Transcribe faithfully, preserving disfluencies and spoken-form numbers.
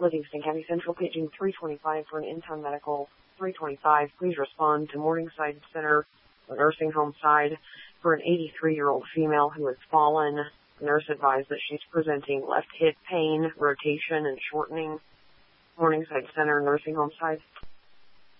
Livingston County Central, paging three twenty-five for an in-town medical. three twenty-five, please respond to Morningside Center, the nursing home side, for an eighty-three-year-old female who has fallen. The nurse advised that she's presenting left hip pain, rotation, and shortening. Morningside Center, nursing home side.